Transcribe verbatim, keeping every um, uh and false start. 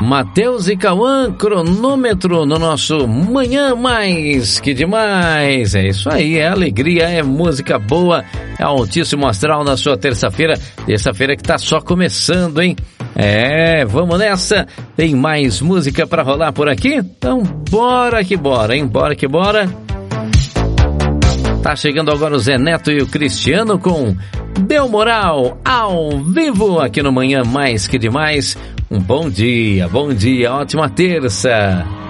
Matheus e Cauã, cronômetro no nosso Manhã Mais Que Demais. É isso aí, é alegria, é música boa, é altíssimo astral na sua terça-feira. Terça-feira que tá só começando, hein? É, vamos nessa. Tem mais música pra rolar por aqui? Então bora que bora, hein? Bora que bora. Tá chegando agora o Zé Neto e o Cristiano com Deu Moral ao vivo aqui no Manhã Mais Que Demais. Um bom dia, bom dia, ótima terça.